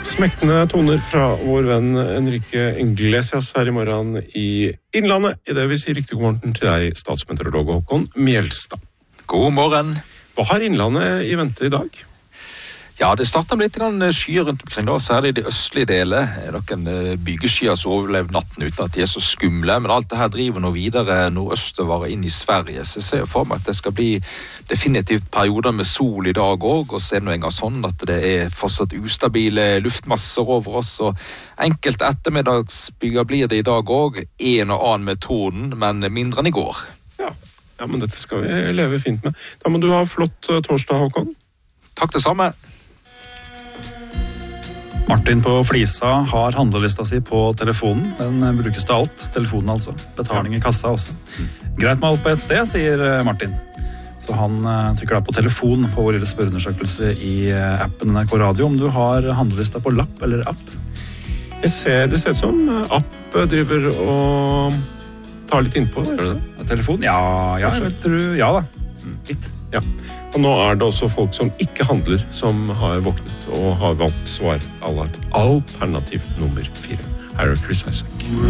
Smektende toner fra vår venn Enrique Iglesias her i morgen i Innlandet. I det vi sier riktig god morgen til deg, statsmeteorolog Håkon Mjelstad. God morgen. Hva har Innlandet i vente i dag? Ja, det startet med litt skyer rundt omkring da, særlig i de østlige deler. Det er noen bygeskyer som overlever natten uten at de er så skumle, men alt det her driver nå videre nordøstover inn i Sverige. Så jeg ser for meg at det skal bli definitivt perioder med sol i dag også, og så er det noe engang sånn at det er fortsatt ustabile luftmasser over oss, og enkelte ettermiddagsbyer blir det i dag også, en og annen med torden, men mindre enn i går. Ja, men dette skal vi leve fint med. Da må du ha flott torsdag, Håkon. Takk det samme. Martin på Flisa har handlelista si på telefonen. Den brukes til alt. Telefonen altså. Betaling i kassa også. Greit med alt på et sted, sier Martin. Så han trykker da på telefon på vår lille spørreundersøkelse i appen NRK Radio om du har handlelista på lapp eller app. Det ser ut som app driver og tar litt innpå, gjør det det? Telefon? Ja, jeg vil tro ja da. Litt. Ja, og nå er det også folk som ikke handler som har våknet og har valgt svar alternativ nummer 4. Her er Chris Isaac.